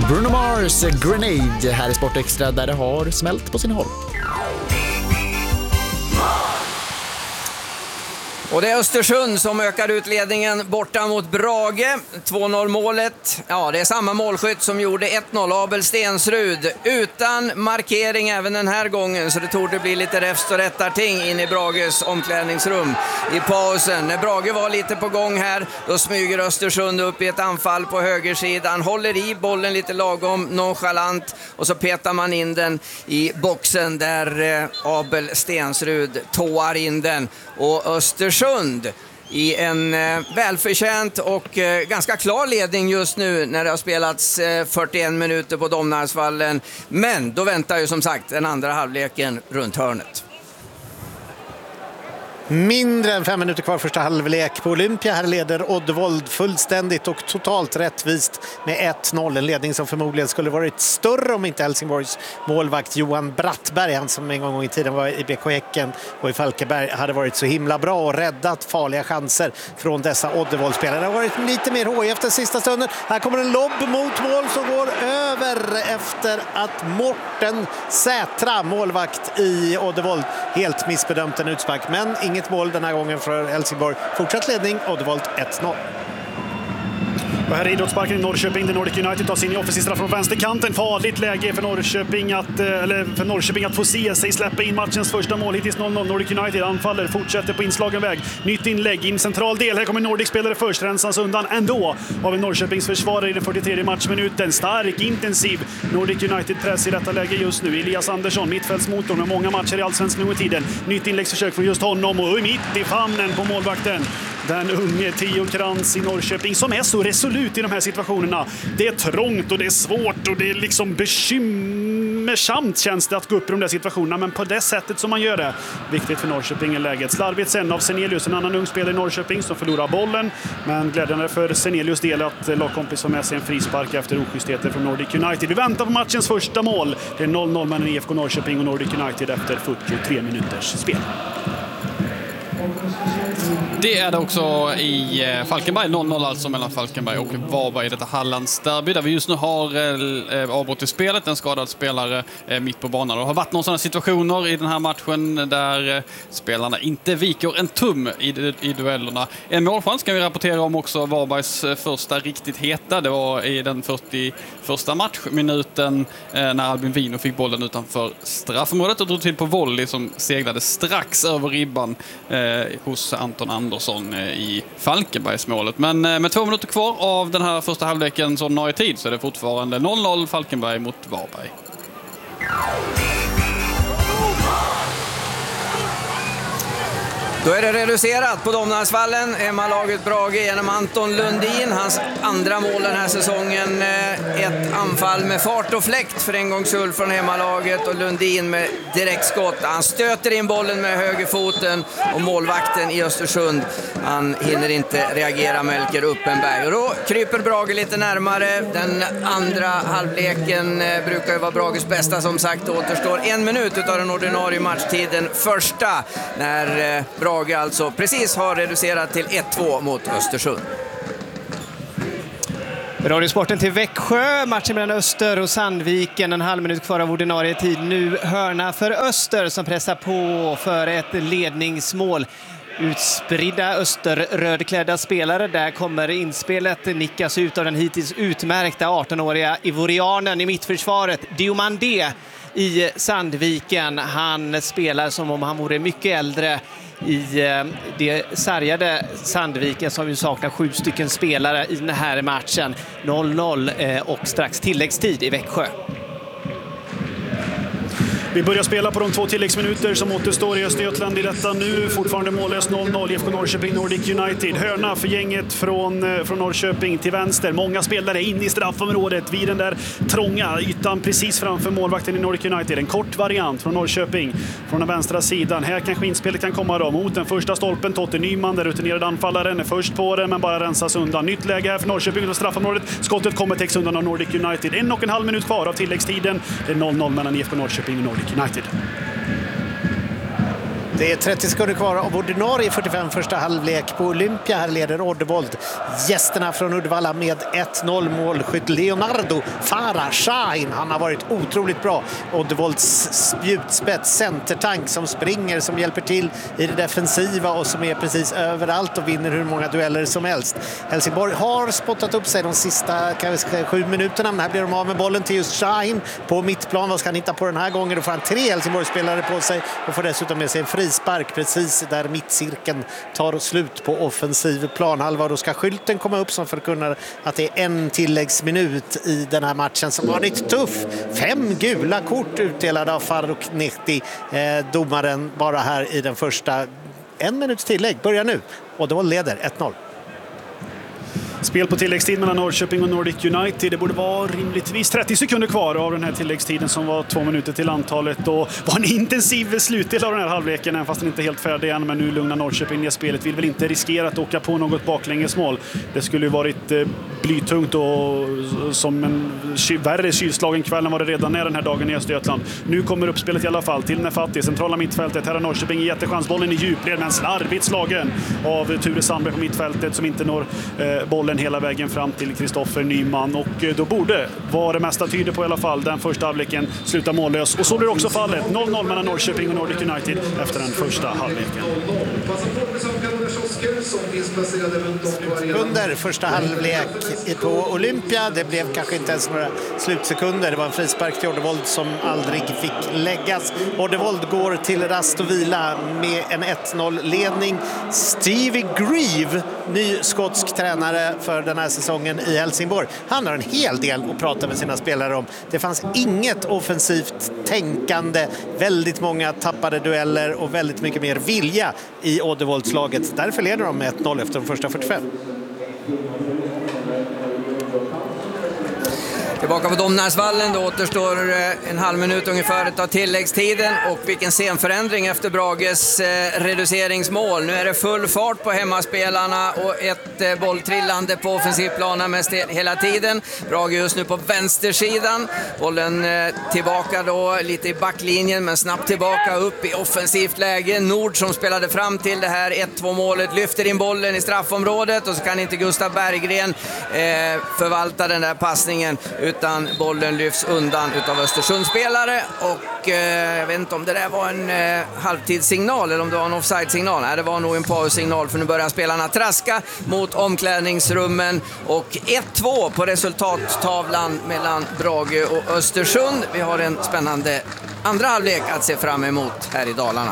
Bruno Mars Grenade här i Sportextra där det har smält på sin håll. Och det är Östersund som ökar ut ledningen borta mot Brage. 2-0 målet. Ja, det är samma målskytt som gjorde 1-0, Abel Stensrud. Utan markering även den här gången, så det torde bli lite räfst och rättarting in i Brages omklädningsrum i pausen. När Brage var lite på gång här, då smyger Östersund upp i ett anfall på högersidan. Håller i bollen lite lagom nonchalant och så petar man in den i boxen där Abel Stensrud tåar in den. Och Östersund i en välförtjänt och ganska klar ledning just nu när det har spelats 41 minuter på Domnarsvallen. Men då väntar ju som sagt den andra halvleken runt hörnet. Mindre än 5 minuter kvar första halvlek på Olympia. Här leder Oddevold fullständigt och totalt rättvist med 1-0. En ledning som förmodligen skulle varit större om inte Helsingborgs målvakt Johan Brattberg, han som en gång i tiden var i BK Häcken och i Falkenberg, hade varit så himla bra och räddat farliga chanser från dessa Oddevold-spelare. Det har varit lite mer hoj efter sista stunden. Här kommer en lobb mot mål som går över efter att Morten Sätra, målvakt i Oddevold, helt missbedömt en utspark. Men inget mål den här gången för Helsingborg. Fortsatt ledning, Oddevold 1-0. Och här är idrottsparken i Norrköping. The Nordic United tar sin offensiv straff från vänsterkanten. Farligt läge för Norrköping att få se sig släppa in matchens första mål. Hittills 0-0. Nordic United anfaller, fortsätter på inslagen väg. Nytt inlägg in central del. Här kommer Nordic-spelare först. Rensas undan ändå av en Norrköpings försvarare i den 43 matchminuten. Stark, intensiv Nordic United-press i detta läge just nu. Elias Andersson, mittfältsmotor med många matcher i allsvenskan under tiden. Nytt inläggsförsök från just honom och mitt i famnen på målvakten. Den unge Theo Krantz i Norrköping som är så resolut i de här situationerna. Det är trångt och det är svårt och det är liksom bekymmersamt känns det att gå upp i de där situationerna, men på det sättet som man gör det. Viktigt för Norrköping i läget. Slarvigt sen av Senelius, en annan ung spelare i Norrköping som förlorar bollen, men glädjande för Senelius del att lagkompis har med sig en frispark efter oschystheter från Nordic United. Vi väntar på matchens första mål. Det är 0-0 mellan IFK Norrköping och Nordic United efter 43 minuters spel. Det är det också i Falkenberg, 0-0 alltså mellan Falkenberg och Varberg i detta Hallands derby där vi just nu har avbrott i spelet, en skadad spelare mitt på banan. Det har varit några sådana situationer i den här matchen där spelarna inte viker en tum i duellerna. En målchans kan vi rapportera om också, Varbergs första riktigt heta. Det var i den 41 matchminuten när Albin Wino fick bollen utanför straffområdet och drog till på volley som seglade strax över ribban hos Anton Andersson i Falkenbergsmålet. Men med 2 minuter kvar av den här första halvleken som ordinarie tid så är det fortfarande 0-0 Falkenberg mot Varberg. Då är det reducerat på Domnarsvallen. Hemmalaget Brage genom Anton Lundin. Hans andra mål den här säsongen. Ett anfall med fart och fläkt för en gångs skull från hemmalaget. Och Lundin med direktskott. Han stöter in bollen med högerfoten. Och målvakten i Östersund, han hinner inte reagera, Melker Uppenberg. Och då kryper Brage lite närmare. Den andra halvleken brukar ju vara Brages bästa som sagt. Det återstår 1 minut av den ordinarie matchtiden. Första när Brage alltså precis har reducerat till 1-2 mot Östersund. Radiosporten till Växjö, matchen mellan Öster och Sandviken, en halv minut kvar av ordinarie tid. Nu hörna för Öster som pressar på för ett ledningsmål. Utspridda österrödklädda spelare. Där kommer inspelet nickas ut av den hittills utmärkta 18-åriga ivorianen i mittförsvaret, Diomandé i Sandviken. Han spelar som om han vore mycket äldre i det sargade Sandviken som ju saknar 7 stycken spelare i den här matchen. 0-0 och strax tilläggstid i Växjö. Vi börjar spela på de 2 tilläggsminuter som återstår i Östergötland i detta nu. Fortfarande mållöst 0-0 IFK Norrköping Nordic United. Hörna för gänget från Norrköping till vänster. Många spelare in i straffområdet vid den där trånga ytan precis framför målvakten i Nordic United. En kort variant från Norrköping från den vänstra sidan. Här kanske inspelet kan komma då mot den första stolpen. Totte Nyman, den rutinerade anfallaren, är först på den men bara rensas undan. Nytt läge här för Norrköping och straffområdet. Skottet kommer täcks undan av Nordic United. 1,5 minut kvar av tilläggstiden. Det är 0-0 mellan IFK Norrköping och Nordic United. Det är 30 sekunder kvar av ordinarie 45 första halvlek på Olympia. Här leder Oddevold gästerna från Uddevalla med 1-0. Målskytt Leonardo Farah Shahin. Han har varit otroligt bra. Oddevolds spjutspets, centertank som springer, som hjälper till i det defensiva och som är precis överallt och vinner hur många dueller som helst. Helsingborg har spottat upp sig de sista 7 minuterna, men här blir de av med bollen till just Shahin på mittplan. Vad ska han hitta på den här gången? Då får han 3 Helsingborg-spelare på sig och får dessutom med sig en frispark precis där mittcirkeln tar slut på offensiv planhalva. Då ska skylten komma upp som förkunnar att det är en tilläggsminut i den här matchen som varit tuff. 5 gula kort utdelade av Faruk Nehti, domaren bara här i den första. 1 minuts tillägg börjar nu och då leder 1-0. Spel på tilläggstid mellan Norrköping och Nordic United. Det borde vara rimligtvis 30 sekunder kvar av den här tilläggstiden som var 2 minuter till antalet. Och var en intensiv slutdel av den här halvleken, även fast den inte är helt färdig än. Men nu lugnar Norrköping ner spelet. Vill väl inte riskera att åka på något baklängesmål. Det skulle ju varit blytungt och som en värre kylslagen kväll än vad det redan är den här dagen i Östergötland. Nu kommer uppspelet i alla fall till Nefati, centrala mittfältet. Här har Norrköping jättechans. Bollen i djupled, men slarvigt slagen av Ture Sandberg på mittfältet som inte når bollen hela vägen fram till Kristoffer Nyman, och då borde, vad det mesta tyder på i alla fall, den första halvleken sluta mållös, och så blir också fallet. 0-0 mellan Norrköping och Nordic United efter den första halvleken. Under första halvlek på Olympia, det blev kanske inte ens några slutsekunder. Det var en frispark till Oddevold som aldrig fick läggas. Oddevold går till rast och vila med en 1-0-ledning. Stevie Grieve, ny skotsk tränare för den här säsongen i Helsingborg. Han har en hel del att prata med sina spelare om. Det fanns inget offensivt tänkande, väldigt många tappade dueller och väldigt mycket mer vilja i Oddevoldslaget. Därför leder de med 1-0 efter de första 45. Tillbaka på Domnarsvallen, då återstår en halv minut ungefär av tilläggstiden, och vilken scenförändring efter Brages reduceringsmål. Nu är det full fart på hemmaspelarna och ett bolltrillande på offensivplanen mest hela tiden. Brage just nu på vänstersidan, bollen tillbaka då lite i backlinjen, men snabbt tillbaka upp i offensivt läge. Nord som spelade fram till det här 1-2 målet lyfter in bollen i straffområdet, och så kan inte Gustav Berggren förvalta den där passningen, utan bollen lyfts undan utav Östersundsspelare, och jag vet inte om det där var en halvtidssignal eller om det var en offside-signal. Nej, det var nog en paussignal, för nu börjar spelarna traska mot omklädningsrummen, och 1-2 på resultattavlan mellan Brage och Östersund. Vi har en spännande andra halvlek att se fram emot här i Dalarna.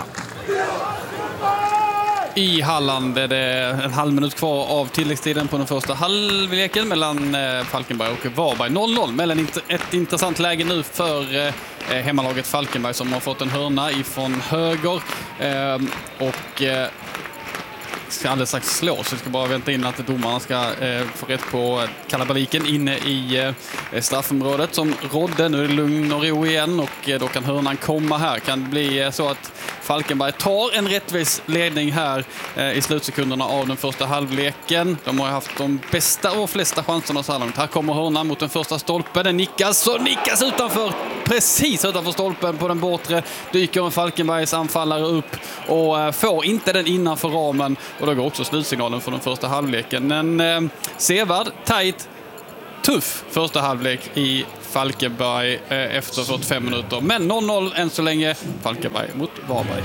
I Halland är det en halv minut kvar av tilläggstiden på den första halvleken mellan Falkenberg och Varberg. 0-0, mellan ett intressant läge nu för hemmalaget Falkenberg som har fått en hörna ifrån höger och ska alldeles strax slå, så vi ska bara vänta in att domarna ska få rätt på kalabaliken inne i straffområdet som rådde. Nu är det lugn och ro igen, och då kan hörnan komma här. Kan det bli så att Falkenberg tar en rättvis ledning här i slutsekunderna av den första halvleken. De har haft de bästa och flesta chanserna så här långt. Här kommer hörnan mot den första stolpen. Den nickas utanför, precis utanför stolpen på den bortre. Dyker en Falkenbergs anfallare upp och får inte den innanför ramen. Och då går också slutsignalen för den första halvleken. En sevärd, tajt, tuff första halvlek i Falkenberg efter 45 minuter. Men 0-0 än så länge, Falkenberg mot Varberg.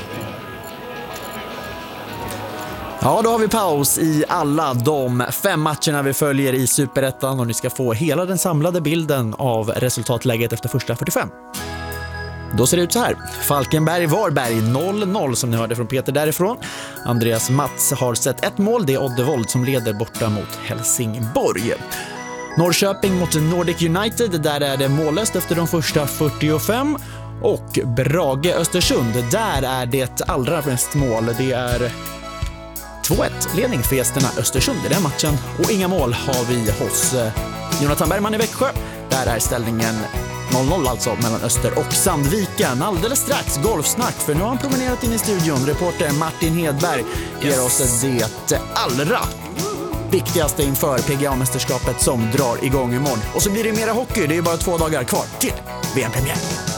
Ja, då har vi paus i alla de 5 matcherna vi följer i Superettan, och ni ska få hela den samlade bilden av resultatläget efter första 45. Då ser det ut så här. Falkenberg-Varberg 0-0 som ni hörde från Peter därifrån. Andreas Mats har sett 1 mål. Det är Oddevold som leder borta mot Helsingborg. Norrköping mot Nordic United, där är det mållöst efter de första 45. Och Brage-Östersund, där är det allra mest mål. Det är 2-1 ledning för gästerna Östersund i den matchen. Och inga mål har vi hos Jonathan Bergman i Växjö. Där är ställningen 0-0 alltså mellan Öster och Sandviken. Alldeles strax golfsnack, för nu har han promenerat in i studion. Reporter Martin Hedberg ger oss det allra viktigaste inför PGA-mästerskapet som drar igång imorgon. Och så blir det mera hockey, det är bara 2 dagar kvar till VM-premiär.